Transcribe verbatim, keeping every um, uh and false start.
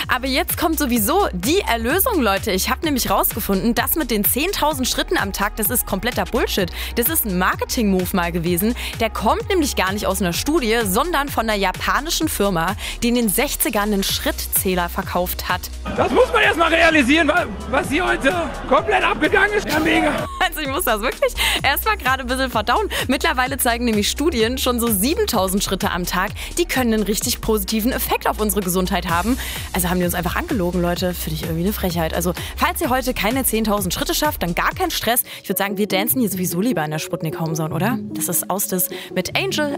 Aber jetzt kommt sowieso die Erlösung, Leute. Ich habe nämlich rausgefunden, das mit den zehntausend Schritten am Tag, das ist kompletter Bullshit. Das ist ein Marketing-Move mal gewesen. Der kommt nämlich gar nicht aus einer Studie, sondern von einer japanischen Firma, die in den sechzigern einen Schrittzähler verkauft hat. Das muss man erst mal realisieren, was hier heute komplett abgegangen ist. Ja, mega. Also ich muss das wirklich erst mal gerade ein bisschen verdauen. Mittlerweile zeigen nämlich Studien schon so siebentausend Schritte am Tag. Die können einen richtig positiven Effekt auf unsere Gesundheit haben. Also haben die uns einfach angelogen, Leute. Finde ich irgendwie eine Frechheit. Also falls ihr heute keine zehntausend Schritte schafft, dann gar kein Stress. Ich würde sagen, wir dancen hier sowieso lieber in der Sputnik Homezone, oder? Das ist aus das mit Angel